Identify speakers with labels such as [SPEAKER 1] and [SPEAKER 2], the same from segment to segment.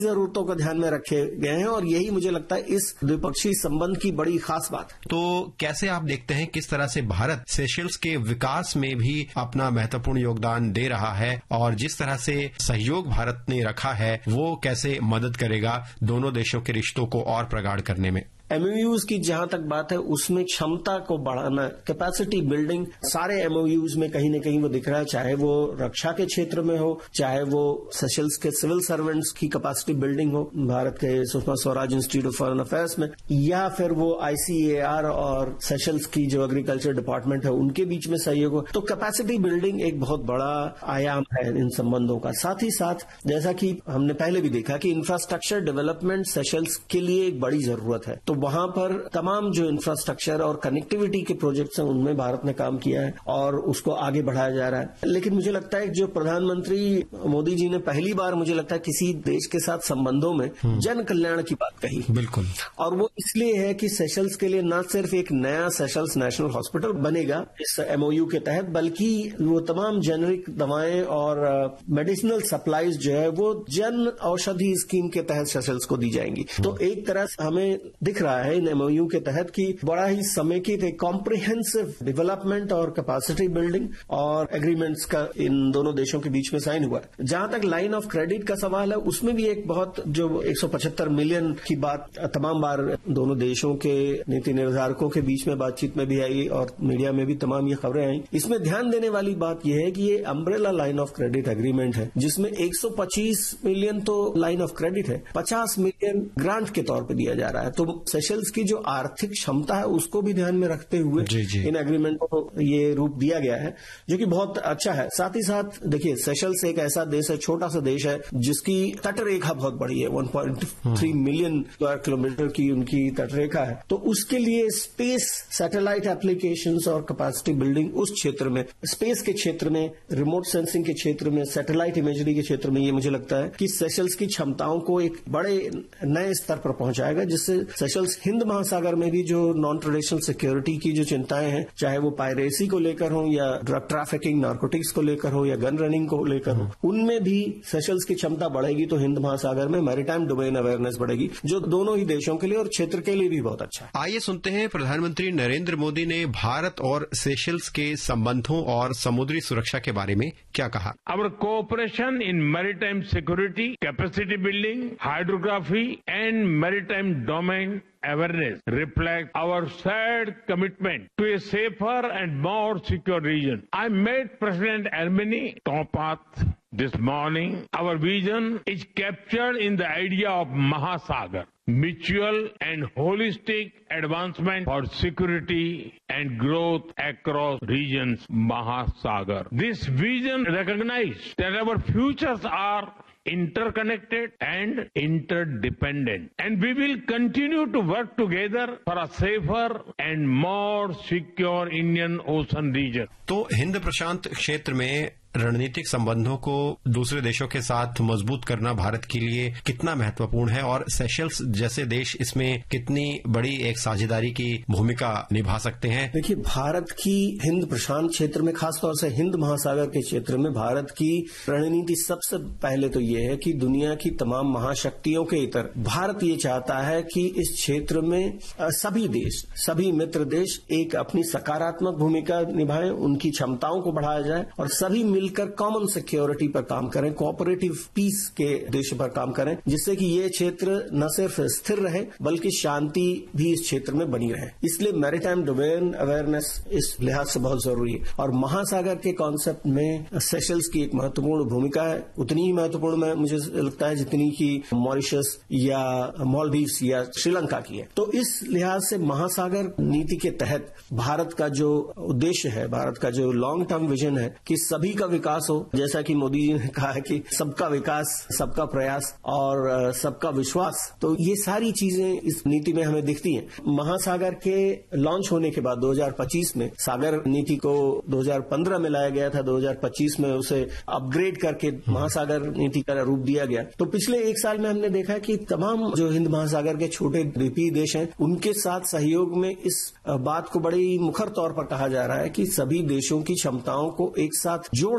[SPEAKER 1] जरूरतों को ध्यान में रखे गए हैं और यही मुझे लगता है इस द्विपक्षीय संबंध की बड़ी खास बात है।
[SPEAKER 2] तो कैसे आप देखते हैं किस तरह से भारत सेशेल्स के विकास में भी अपना महत्वपूर्ण योगदान दे रहा है और जिस तरह से सहयोग भारत ने रखा है वो कैसे मदद करेगा दोनों देशों के रिश्तों को और प्रगाढ़ करने में?
[SPEAKER 1] एमओयूज की जहां तक बात है उसमें क्षमता को बढ़ाना, कैपेसिटी बिल्डिंग सारे एमओयूज में कहीं न कहीं वो दिख रहा है, चाहे वो रक्षा के क्षेत्र में हो, चाहे वो सेशल्स के सिविल सर्वेंट्स की कैपेसिटी बिल्डिंग हो भारत के Sushma Swaraj institute of foreign affairs में, या फिर वो आईसीएआर और सेशल्स की जो एग्रीकल्चर डिपार्टमेंट है उनके बीच में सहयोग हो। तो कैपेसिटी बिल्डिंग एक बहुत बड़ा आयाम है इन संबंधों का। साथ ही साथ जैसा कि हमने पहले भी देखा कि इंफ्रास्ट्रक्चर डेवलपमेंट सेशल्स के लिए एक बड़ी जरूरत है, तो वहां पर तमाम जो इंफ्रास्ट्रक्चर और कनेक्टिविटी के प्रोजेक्ट्स हैं उनमें भारत ने काम किया है और उसको आगे बढ़ाया जा रहा है। लेकिन मुझे लगता है जो प्रधानमंत्री मोदी जी ने पहली बार मुझे लगता है किसी देश के साथ संबंधों में जन कल्याण की बात कही,
[SPEAKER 2] बिल्कुल, और
[SPEAKER 1] वो इसलिए है कि सेशल्स के लिए न सिर्फ एक नया सेशल्स नेशनल हॉस्पिटल बनेगा इस एमओयू के तहत, बल्कि वो तमाम जेनरिक दवाएं और मेडिसिनल सप्लाईज जो है वो जन औषधि स्कीम के तहत सेशल्स को दी जाएंगी। तो एक तरह से हमें दिख रहा है इन एमओयू के तहत कि बड़ा ही समेकित एक कॉम्प्रिहेंसिव डेवलपमेंट और कैपेसिटी बिल्डिंग और एग्रीमेंट्स का इन दोनों देशों के बीच में साइन हुआ है। जहां तक लाइन ऑफ क्रेडिट का सवाल है उसमें भी एक बहुत जो 175 मिलियन की बात तमाम बार दोनों देशों के नीति निर्धारकों के बीच में बातचीत में भी आई और मीडिया में भी तमाम ये खबरें आई। इसमें ध्यान देने वाली बात यह है कि ये umbrella line of credit agreement है जिसमें 125 मिलियन तो लाइन ऑफ क्रेडिट है, 50 मिलियन ग्रांट के तौर पर दिया जा रहा है। तो सेशल्स की जो आर्थिक क्षमता है उसको भी ध्यान में रखते हुए इन एग्रीमेंट को ये रूप दिया गया है जो कि बहुत अच्छा है। साथ ही साथ देखिए सेशल्स एक ऐसा देश है, छोटा सा देश है जिसकी तटरेखा बहुत बड़ी है, 1.3 मिलियन स्क्वायर किलोमीटर की उनकी तटरेखा है। तो उसके लिए स्पेस सैटेलाइट एप्लीकेशंस और कैपेसिटी बिल्डिंग उस क्षेत्र में, स्पेस के क्षेत्र में, रिमोट सेंसिंग के क्षेत्र में, सैटेलाइट इमेजरी के क्षेत्र में, ये मुझे लगता है कि सेशल्स की क्षमताओं को एक बड़े नए स्तर पर पहुंचाएगा जिससे सेशल्स हिंद महासागर में भी जो नॉन ट्रेडिशनल सिक्योरिटी की जो चिंताएं हैं, चाहे वो पायरेसी को लेकर हो या ड्रग ट्रैफिकिंग नार्कोटिक्स को लेकर हो या गन रनिंग को लेकर हो, उनमें भी सेशल्स की क्षमता बढ़ेगी तो हिंद महासागर में मैरीटाइम डोमेन अवेयरनेस बढ़ेगी जो दोनों ही देशों के लिए और क्षेत्र के लिए भी बहुत अच्छा है।
[SPEAKER 2] आइए सुनते हैं प्रधानमंत्री नरेंद्र मोदी ने भारत और सेशल्स के संबंधों और समुद्री सुरक्षा के बारे में क्या कहा।
[SPEAKER 3] Our cooperation in maritime security, capacity building, hydrography and maritime domain awareness reflect our shared commitment to a safer and more secure region. I met President Ermeni Topat this morning. Our vision is captured in the idea of Mahasagar, mutual and holistic advancement for security and growth across regions Mahasagar. This vision recognizes that our futures are interconnected and interdependent, and we will continue to work together for a safer and more secure Indian Ocean region.
[SPEAKER 2] तो हिंद प्रशांत क्षेत्र में रणनीतिक संबंधों को दूसरे देशों के साथ मजबूत करना भारत के लिए कितना महत्वपूर्ण है और सेशल्स जैसे देश इसमें कितनी बड़ी एक साझेदारी की भूमिका निभा सकते हैं?
[SPEAKER 1] देखिए, भारत की हिंद प्रशांत क्षेत्र में, खासतौर से हिंद महासागर के क्षेत्र में भारत की रणनीति सबसे पहले तो ये है कि दुनिया की तमाम महाशक्तियों के इतर भारत ये चाहता है कि इस क्षेत्र में सभी देश, सभी मित्र देश एक अपनी सकारात्मक भूमिका निभाएं, उनकी क्षमताओं को बढ़ाया जाए और सभी मिलकर कॉमन सिक्योरिटी पर काम करें, कोऑपरेटिव पीस के उद्देश्य पर काम करें, जिससे कि ये क्षेत्र न सिर्फ स्थिर रहे बल्कि शांति भी इस क्षेत्र में बनी रहे। इसलिए मैरीटाइम डोमेन अवेयरनेस इस लिहाज से बहुत जरूरी है और महासागर के कॉन्सेप्ट में सेशल्स की एक महत्वपूर्ण भूमिका है, उतनी ही महत्वपूर्ण मुझे लगता है जितनी की मॉरिशस या मालदीव्स या श्रीलंका की है। तो इस लिहाज से महासागर नीति के तहत भारत का जो उद्देश्य है, भारत का जो लॉन्ग टर्म विजन है कि सभी का विकास हो, जैसा कि मोदी जी ने कहा है कि सबका विकास, सबका प्रयास और सबका विश्वास, तो ये सारी चीजें इस नीति में हमें दिखती हैं। महासागर के लॉन्च होने के बाद 2025 में सागर नीति को 2015 में लाया गया था, 2025 में उसे अपग्रेड करके महासागर नीति का रूप दिया गया। तो पिछले एक साल में हमने देखा कि तमाम जो हिंद महासागर के छोटे द्वीपीय देश हैं उनके साथ सहयोग में इस बात को बड़ी मुखर तौर पर कहा जा रहा है कि सभी देशों की क्षमताओं को एक साथ जोड़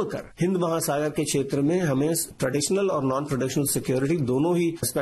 [SPEAKER 1] छोड़कर हिंद महासागर के क्षेत्र में हमें ट्रेडिशनल और नॉन ट्रेडिशनल सिक्योरिटी दोनों ही